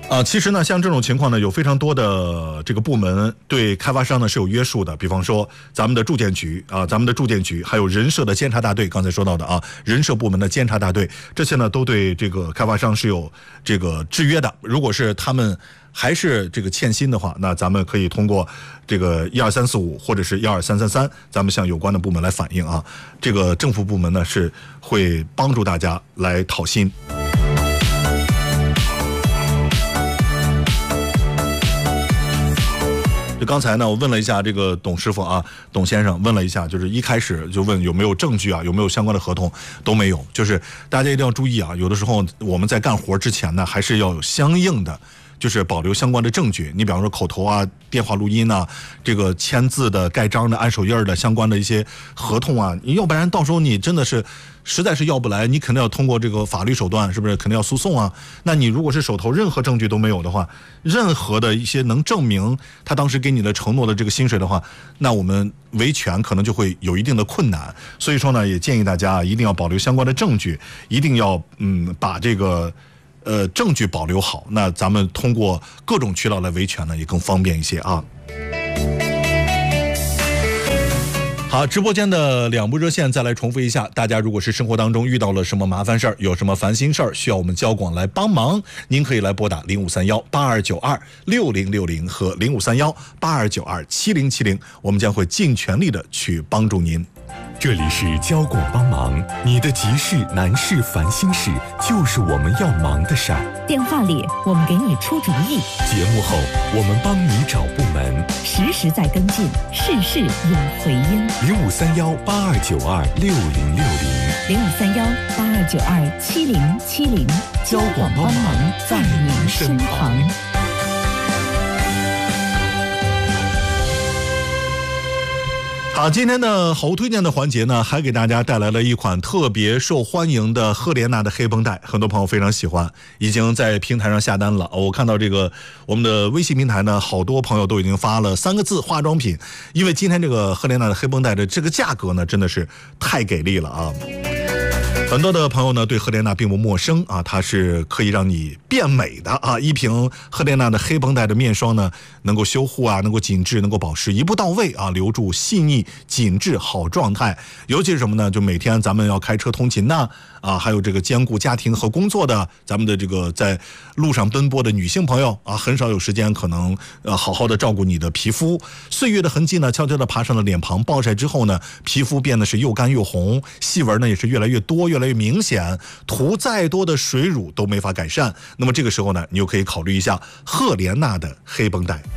其实呢，像这种情况呢，有非常多的这个部门对开发商呢是有约束的。比方说，咱们的住建局还有人社的监察大队，刚才说到的啊，人社部门的监察大队，这些呢都对这个开发商是有这个制约的。如果是他们还是这个欠薪的话，那咱们可以通过这个12345或者是12333，咱们向有关的部门来反映啊。这个政府部门呢是会帮助大家来讨薪。就刚才呢，我问了一下这个董师傅啊，董先生问了一下，就是一开始就问有没有证据啊，有没有相关的合同，都没有。就是大家一定要注意啊，有的时候我们在干活之前呢，还是要有相应的，就是保留相关的证据。你比方说口头啊、电话录音啊、这个签字的、盖章的、按手印的相关的一些合同啊，要不然到时候你真的是实在是要不来，你肯定要通过这个法律手段，是不是肯定要诉讼啊？那你如果是手头任何证据都没有的话，任何的一些能证明他当时给你的承诺的这个薪水的话，那我们维权可能就会有一定的困难。所以说呢，也建议大家一定要保留相关的证据，一定要把这个证据保留好，那咱们通过各种渠道来维权呢，也更方便一些啊。好，直播间的2部热线再来重复一下，大家如果是生活当中遇到了什么麻烦事儿，有什么烦心事儿，需要我们交广来帮忙，您可以来拨打053182926060和053182927070，我们将会尽全力的去帮助您。 这里是交广帮忙，你的急事难事烦心事就是我们要忙的事儿。 电话里我们给你出主意， 节目后我们帮你找部门， 实时在跟进，事事有回音。 053182926060，053182927070， 交广帮忙在您身旁。 好，今天的好物推荐的环节呢，还给大家带来了一款特别受欢迎的赫莲娜的黑绷带，很多朋友非常喜欢，已经在平台上下单了。我看到这个我们的微信平台呢，好多朋友都已经发了3个字化妆品，因为今天这个赫莲娜的黑绷带的这个价格呢，真的是太给力了啊。很多的朋友呢对赫莲娜并不陌生啊，它是可以让你变美的啊。一瓶赫莲娜的黑绷带的面霜呢，能够修护啊，能够紧致，能够保湿，一步到位啊，留住细腻紧致好状态。尤其是什么呢？就每天咱们要开车通勤呐啊，还有这个兼顾家庭和工作的，咱们的这个在路上奔波的女性朋友啊，很少有时间可能好好的照顾你的皮肤。岁月的痕迹呢，悄悄的爬上了脸庞，暴晒之后呢，皮肤变得是又干又红，细纹呢也是越来越多，越来越明显，涂再多的水乳都没法改善。那么这个时候呢，你就可以考虑一下赫莲娜的黑绷带。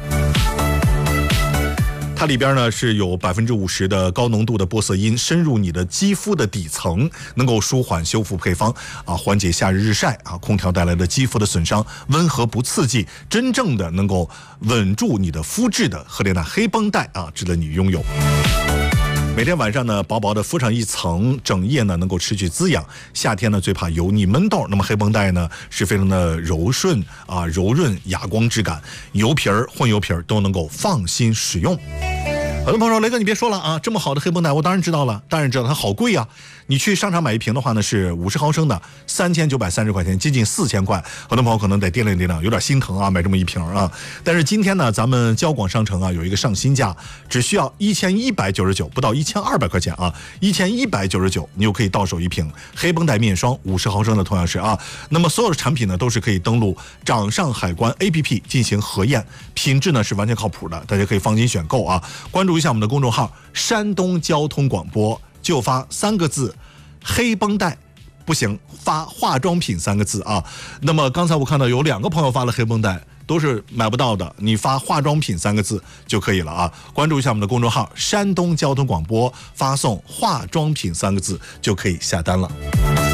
它里边呢是有50%的高浓度的玻色因，深入你的肌肤的底层，能够舒缓修复配方啊，缓解夏日日晒啊，空调带来的肌肤的损伤，温和不刺激，真正的能够稳住你的肤质的赫莲娜黑绷带啊，值得你拥有。每天晚上呢，薄薄的敷上一层，整夜呢能够持续滋养。夏天呢最怕油腻闷痘，那么黑绷带呢是非常的柔顺啊，柔润哑光质感，油皮儿、混油皮儿都能够放心使用。很多朋友说，雷哥你别说了啊，这么好的黑绷带我当然知道了，当然知道它好贵啊。你去商场买一瓶的话呢是50毫升的，3930块钱，接近4000块。很多朋友可能得掂量掂量，有点心疼啊，买这么一瓶啊。但是今天呢，咱们交广商城啊有一个上新价，只需要1199，不到1200块钱啊，1199你就可以到手一瓶黑绷带面霜50毫升的，同样是啊。那么所有的产品呢都是可以登录掌上海关 APP 进行核验，品质呢是完全靠谱的，大家可以放心选购啊。关注一下我们的公众号山东交通广播，就发3个字黑绷带，不行发化妆品3个字啊。那么刚才我看到有2个朋友发了黑绷带，都是买不到的，你发化妆品3个字就可以了啊。关注一下我们的公众号山东交通广播，发送化妆品3个字就可以下单了。